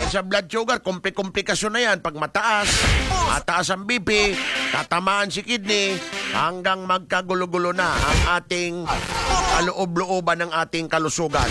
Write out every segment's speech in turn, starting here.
sa blood sugar, komplikasyon na yan. Pag mataas ang BP, tatamaan si kidney, hanggang magkagulo-gulo na ang ating kaloob-looban ng ating kalusugan.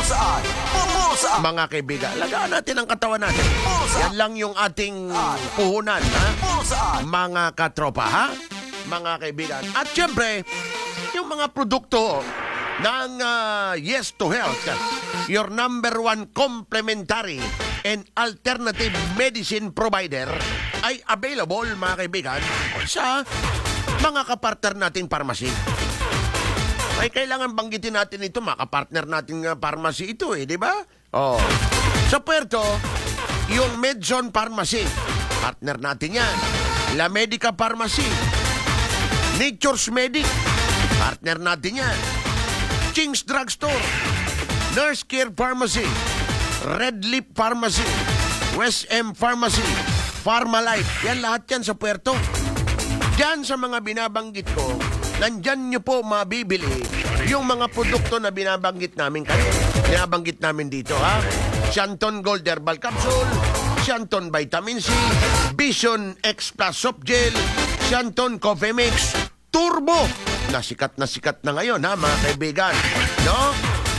Mga kaibigan, alagaan natin ang katawan natin. Yan lang yung ating puhunan, ha? Mga katropa, ha? Mga kaibigan. At syempre, yung mga produkto ng Yes to Health, your number one complementary and alternative medicine provider, ay available, mga kaibigan, sa mga kapartner nating pharmacy. Ay kailangan banggitin natin ito, mga kapartner nating pharmacy ito, di ba? Oh. Sa Puerto, yung Medzon Pharmacy, partner natin yan. La Medica Pharmacy, Nature's Medic, partner natin yan. Ching's Drugstore, Nurse Care Pharmacy, Red Leaf Pharmacy, West M Pharmacy, Pharmalife. Yan lahat yan sa Puerto. Diyan sa mga binabanggit ko, nandyan nyo po mabibili yung mga produkto na binabanggit namin kayo. Binabanggit namin dito, ha? Shanton Gold Herbal Capsule, Shanton Vitamin C, Vision X Plus Soft Gel, Shanton Coffee Mix, Turbo, na sikat na ngayon, ha, mga kaibigan. No?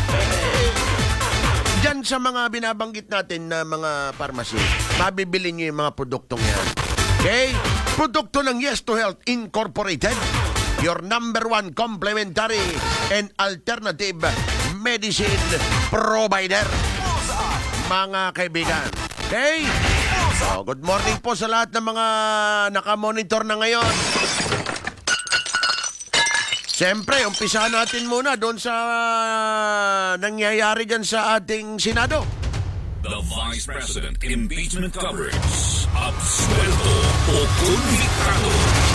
Diyan sa mga binabanggit natin na mga pharmacy, mabibili nyo yung mga produktong yan. Okay? Produkto ng Yes to Health Incorporated, your number one complementary and alternative medicine provider. Mga kaibigan. Okay? So, good morning po sa lahat ng mga nakamonitor na ngayon. Siyempre, umpisahan natin muna doon sa nangyayari dyan sa ating Senado. The Vice President Impeachment Coverage. Absuelto o convictado.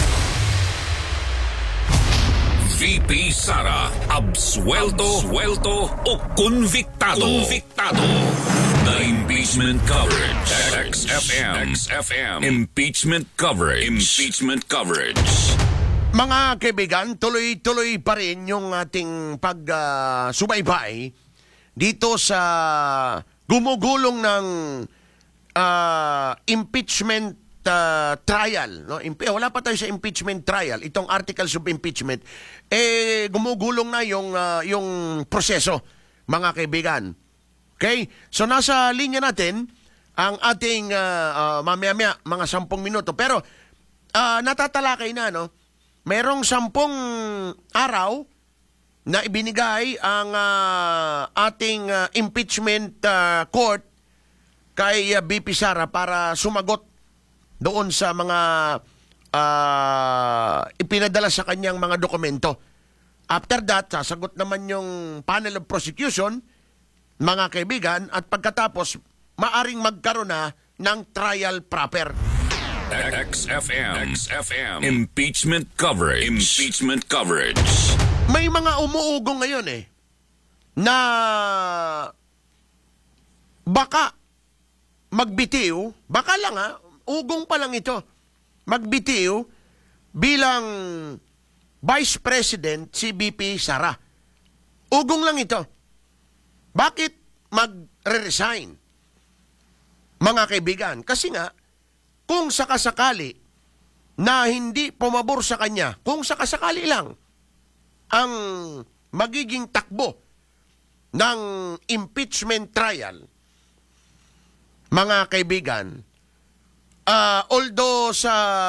VP Sara, absuelto o convictado. The Impeachment Coverage. XFM. Impeachment Coverage. Mga kaibigan, tuloy-tuloy pa rin yung ating pagsubaybay dito sa gumugulong ng impeachment trial. No? Wala pa tayo sa impeachment trial. Itong articles of impeachment, gumugulong na yung proseso, mga kaibigan. Okay? So nasa linya natin ang ating mamaya-maya, mga 10 minuto. Pero natatalakay na, no? Merong 10 araw na ibinigay ang ating impeachment court kay BP Sara para sumagot doon sa mga ipinadala sa kanyang mga dokumento. After that, sasagot naman yung panel of prosecution, mga kaibigan, at pagkatapos, maaring magkaroon na ng trial proper. XFM. Impeachment Coverage. May mga umuugong ngayon na baka magbitiw, baka lang ugong pa lang ito, magbitiw bilang Vice President si BP Sara. Ugong lang ito. Bakit mag-resign? Mga kaibigan, kasi nga, kung sakasakali na hindi pumabor sa kanya, kung sakasakali lang ang magiging takbo ng impeachment trial, mga kaibigan, although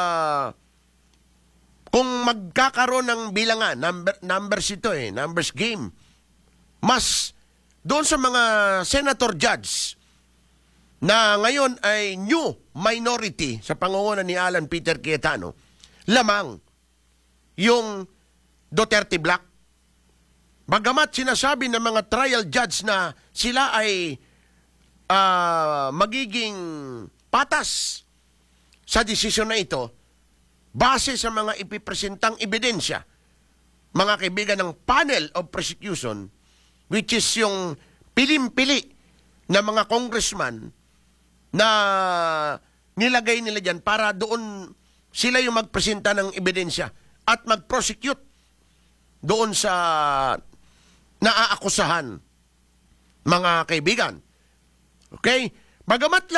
kung magkakaroon ng bilangan, numbers ito numbers game, mas doon sa mga senator judge na ngayon ay new minority sa pangunguna ni Alan Peter Cayetano, lamang yung Duterte Black. Bagamat sinasabi ng mga trial judge na sila ay magiging patas sa desisyon na ito, base sa mga ipipresentang ebidensya, mga kaibigan ng panel of prosecution, which is yung pilim-pili na mga congressman na nilagay nila dyan para doon sila yung magpresenta ng ebidensya at mag-prosecute doon sa naaakusahan, mga kaibigan. Okay? Bagamat